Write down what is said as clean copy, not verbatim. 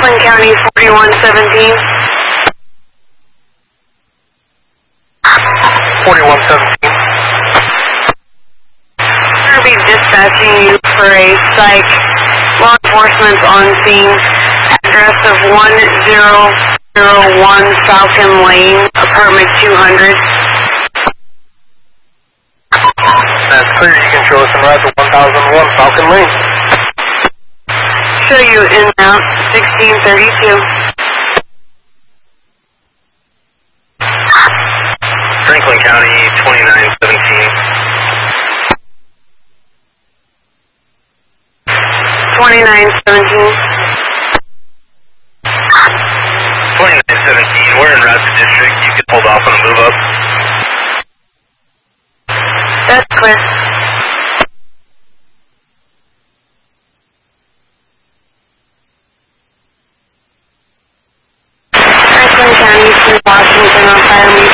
Franklin County 4117. 4117. We'll be dispatching you for a psych. Law enforcement's on scene. Address of 1001 Falcon Lane, apartment 200. That's clear. You can show us en route to 1001 Falcon Lane. Show you in and out 1632. Franklin County 2917. 2917. 2917. We're en route to district. You can hold off on the move up. That's clear. Franklin County, Washington on fire.